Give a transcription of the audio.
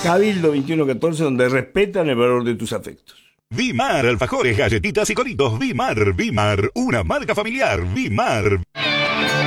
Cabildo 2114, donde respetan el valor de tus afectos. Vimar, alfajores, galletitas y coritos. Vimar, una marca familiar. Vimar.